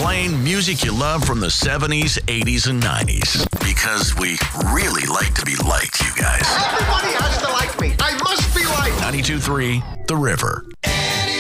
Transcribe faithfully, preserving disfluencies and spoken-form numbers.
playing music you love from the seventies, eighties, and nineties. Because we really like to be liked, you guys. Everybody has to like me. I must be liked. ninety-two point three The River.